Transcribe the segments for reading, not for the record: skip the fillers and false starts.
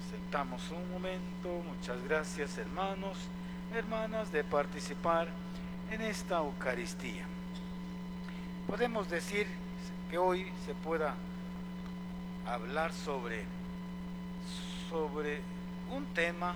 Sentamos un momento. Muchas gracias, hermanos, hermanas, de participar en esta Eucaristía. Podemos decir que hoy se pueda hablar sobre un tema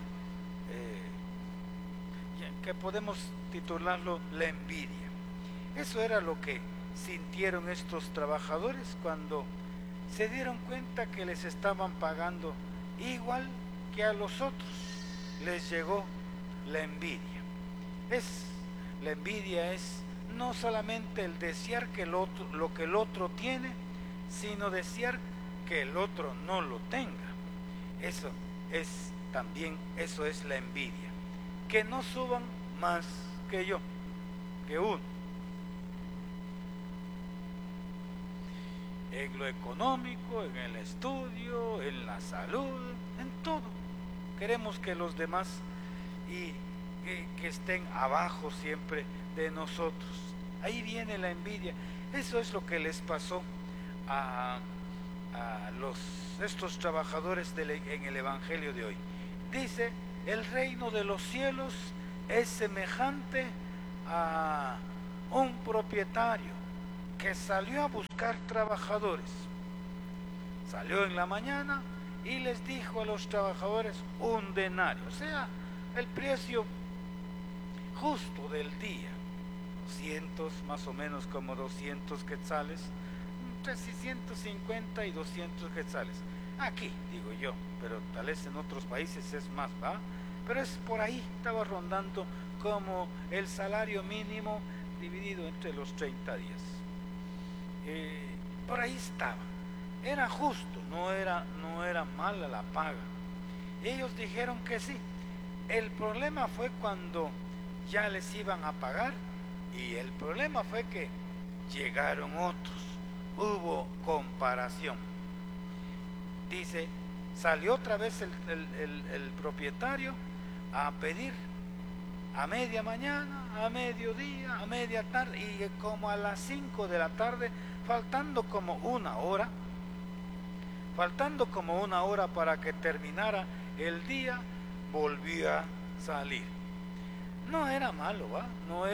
que podemos titularlo la envidia. Eso era lo que sintieron estos trabajadores cuando se dieron cuenta que les estaban pagando igual que a los otros. Les llegó la envidia. La envidia es no solamente el desear que lo que el otro tiene, sino desear que el otro no lo tenga. Eso es la envidia. Que no suban más que yo, que uno. En lo económico, en el estudio, en la salud, en todo. Queremos que los demás que estén abajo siempre de nosotros. Ahí viene la envidia. Eso es lo que les pasó a estos trabajadores en el Evangelio de hoy. Dice, el reino de los cielos es semejante a un propietario que salió a buscar trabajadores. Salió en la mañana y les dijo a los trabajadores un denario, o sea, el precio justo del día, 200, más o menos como 200 quetzales, entre 150 y 200 quetzales. Aquí, digo yo, pero tal vez en otros países es más, ¿va? Pero es por ahí, estaba rondando como el salario mínimo dividido entre los 30 días. Por ahí estaba. Era justo, no era mala la paga. Ellos dijeron que sí. El problema fue cuando ya les iban a pagar, y el problema fue que llegaron otros. Hubo comparación. Dice, salió otra vez el propietario a pedir a media mañana, a mediodía, a media tarde, y como a las 5 de la tarde, faltando como una hora para que terminara el día, volvió a salir. No era malo, ¿va?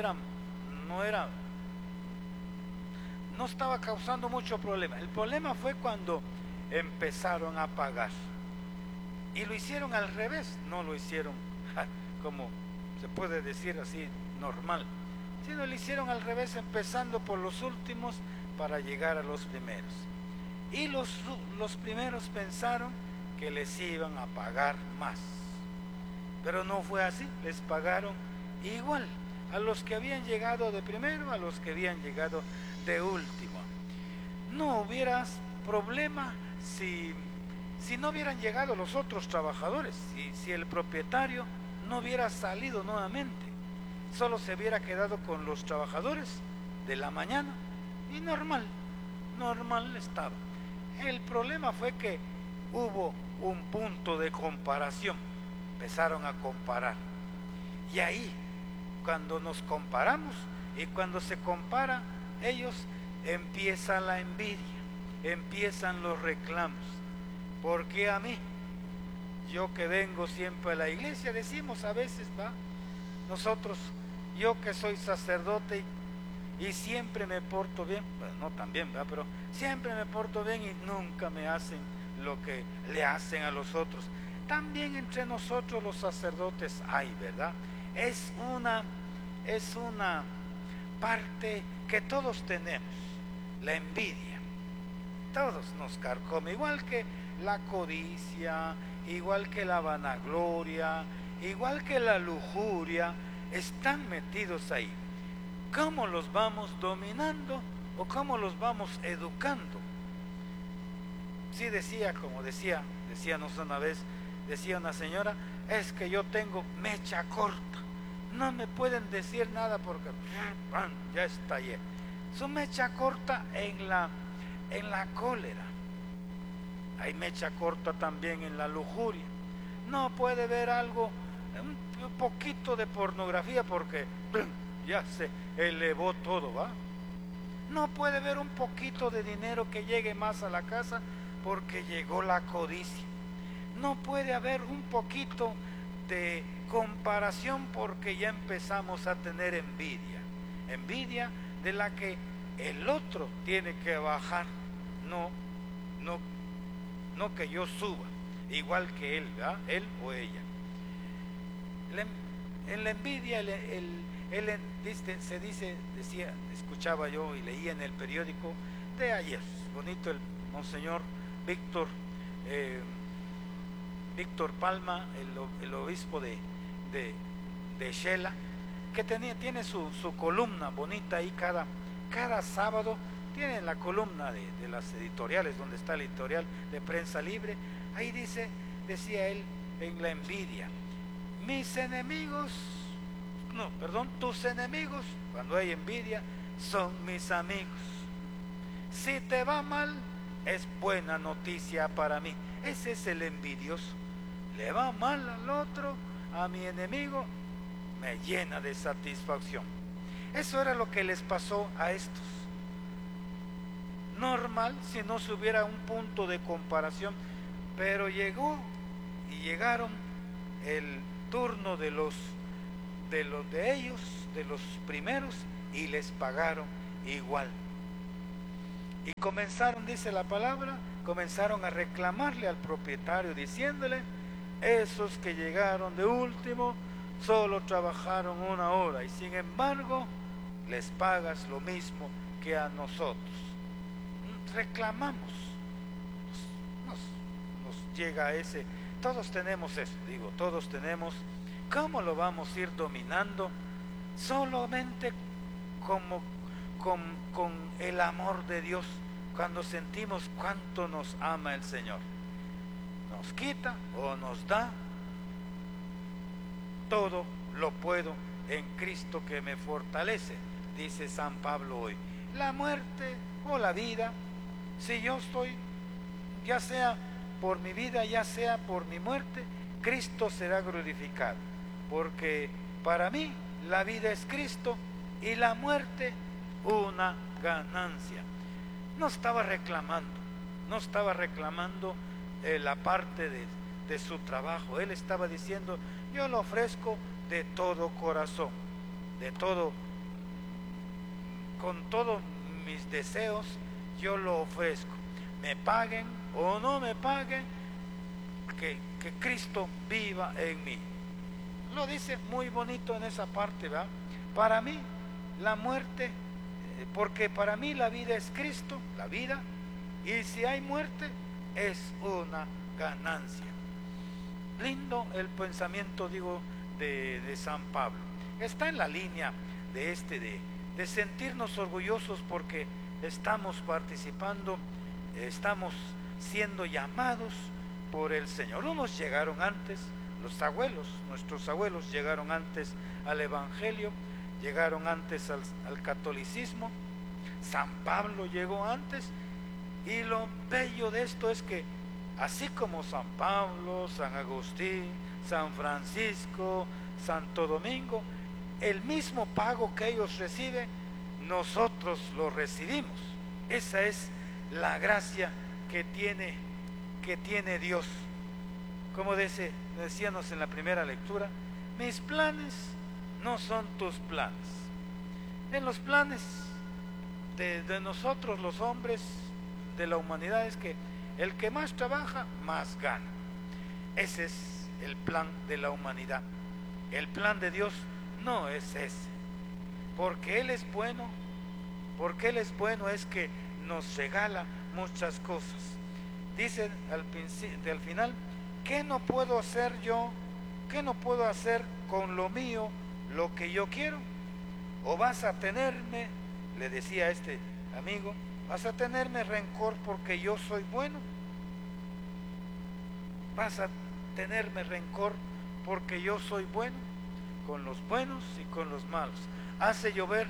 No estaba causando mucho problema. El problema fue cuando empezaron a pagar. Y lo hicieron al revés, no lo hicieron como se puede decir así, normal, sino lo hicieron al revés, empezando por los últimos para llegar a los primeros. Y los primeros pensaron que les iban a pagar más, pero no fue así, les pagaron igual a los que habían llegado de primero, a los que habían llegado de último. No hubiera problema si no hubieran llegado los otros trabajadores, si el propietario no hubiera salido nuevamente, solo se hubiera quedado con los trabajadores de la mañana y normal estaba. El problema fue que hubo un punto de comparación, empezaron a comparar, y ahí cuando nos comparamos y cuando se compara, ellos empieza la envidia, empiezan los reclamos. ¿Por qué a mí? Yo que vengo siempre a la iglesia, decimos a veces, ¿va? Nosotros, yo que soy sacerdote y siempre me porto bien, bueno, no tan bien, ¿va? Pero siempre me porto bien y nunca me hacen lo que le hacen a los otros. También entre nosotros los sacerdotes hay, ¿verdad? Es una parte que todos tenemos, la envidia. Todos nos carcome, igual que la codicia, igual que la vanagloria, igual que la lujuria, están metidos ahí. ¿Cómo los vamos dominando o cómo los vamos educando? Sí decíamos una vez, decía una señora, es que yo tengo mecha corta, no me pueden decir nada porque ya estallé. Su mecha corta en la cólera. Hay mecha corta también en la lujuria. No puede ver algo, un poquito de pornografía porque ya se elevó todo, ¿va? No puede ver un poquito de dinero que llegue más a la casa porque llegó la codicia. no puede haber un poquito de comparación porque ya empezamos a tener envidia. Envidia de la que el otro tiene que bajar, no que yo suba, igual que él, ¿verdad? Él o ella. En la envidia, escuchaba yo y leía en el periódico de ayer, bonito, el monseñor Víctor Palma, el obispo de Shela, que tiene su columna bonita ahí cada sábado. Tiene la columna de las editoriales, donde está el editorial de Prensa Libre. Ahí decía él, en la envidia, tus enemigos, cuando hay envidia, son mis amigos. Si te va mal, es buena noticia para mí. Ese es el envidioso. Le va mal al otro, a mi enemigo, me llena de satisfacción. Eso era lo que les pasó a estos. Normal si no se hubiera un punto de comparación, pero llegaron el turno de ellos, de los primeros, y les pagaron igual. Y comenzaron, dice la palabra, comenzaron a reclamarle al propietario, diciéndole: esos que llegaron de último solo trabajaron 1 hora y sin embargo les pagas lo mismo que a nosotros. Reclamamos, nos llega ese, todos tenemos eso, todos tenemos. ¿Cómo lo vamos a ir dominando? Solamente con el amor de Dios, cuando sentimos cuánto nos ama el Señor. Nos quita o nos da, todo lo puedo en Cristo que me fortalece, dice San Pablo hoy. La muerte o la vida, si yo estoy, ya sea por mi vida, ya sea por mi muerte, Cristo será glorificado, porque para mí la vida es Cristo y la muerte una ganancia. No estaba reclamando la parte de su trabajo. Él estaba diciendo: yo lo ofrezco de todo corazón, con todos mis deseos, yo lo ofrezco. Me paguen o no me paguen, que Cristo viva en mí. Lo dice muy bonito en esa parte, ¿verdad? Para mí la muerte, porque para mí la vida es Cristo, la vida, y si hay muerte es una ganancia. Lindo el pensamiento, de San Pablo. Está en la línea de sentirnos orgullosos porque estamos participando, estamos siendo llamados por el Señor. Unos llegaron antes, nuestros abuelos llegaron antes al Evangelio, llegaron antes al catolicismo. San Pablo llegó antes, y lo bello de esto es que así como San Pablo, San Agustín, San Francisco, Santo Domingo, el mismo pago que ellos reciben, nosotros lo recibimos. Esa es la gracia que tiene Dios. Como decíamos en la primera lectura, mis planes no son tus planes. En los planes de nosotros los hombres, de la humanidad, es que el que más trabaja, más gana. Ese es el plan de la humanidad. El plan de Dios no es ese. Porque Él es bueno, es que nos regala muchas cosas. Dice al final: ¿qué no puedo hacer yo? ¿Qué no puedo hacer con lo mío, lo que yo quiero? ¿O vas a tenerme, le decía a este amigo, vas a tenerme rencor porque yo soy bueno? ¿Vas a tenerme rencor porque yo soy bueno? Con los buenos y con los malos. Hace llover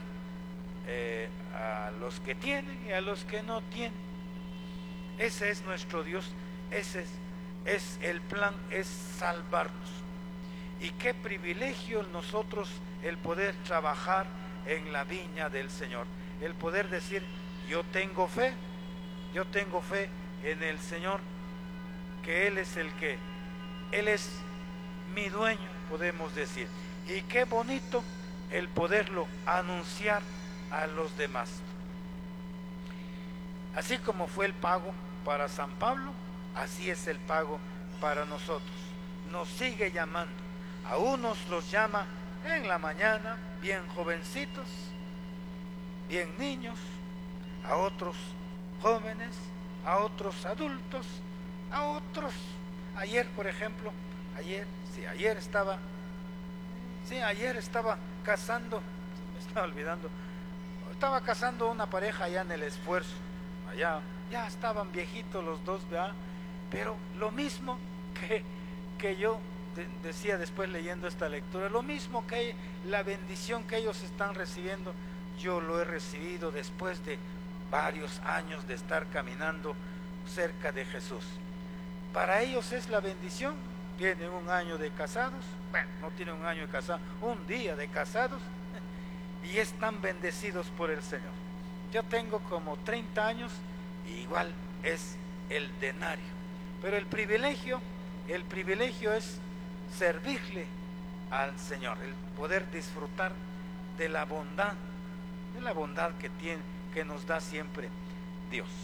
a los que tienen y a los que no tienen. Ese es nuestro Dios. Ese es el plan, es salvarnos. Y qué privilegio nosotros el poder trabajar en la viña del Señor, el poder decir: yo tengo fe en el Señor, que Él es el que Él es mi dueño, podemos decir. Y qué bonito el poderlo anunciar a los demás. Así como fue el pago para San Pablo, así es el pago para nosotros. Nos sigue llamando. A unos los llama en la mañana, bien jovencitos, bien niños, a otros jóvenes, a otros adultos, a otros. Ayer, por ejemplo, ayer estaba casando, me estaba olvidando, estaba casando una pareja allá en El Esfuerzo, allá, ya estaban viejitos los dos, ¿verdad? Pero lo mismo que yo decía después leyendo esta lectura, lo mismo que la bendición que ellos están recibiendo, yo lo he recibido después de varios años de estar caminando cerca de Jesús. Para ellos es la bendición, tienen un año de casados, bueno, no tienen un año de casados, un día de casados, y están bendecidos por el Señor. Yo tengo como 30 años y igual es el denario, pero el privilegio es servirle al Señor, el poder disfrutar de la bondad que nos da siempre Dios.